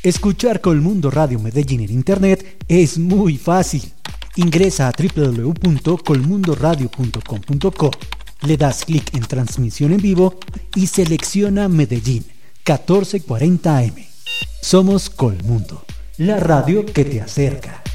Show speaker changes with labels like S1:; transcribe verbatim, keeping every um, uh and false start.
S1: Escuchar Colmundo Radio Medellín en internet es muy fácil. Ingresa a doble u doble u doble u punto colmundoradio punto com punto co, le das clic en transmisión en vivo y selecciona Medellín catorce cuarenta A M. Somos Colmundo, la radio que te acerca.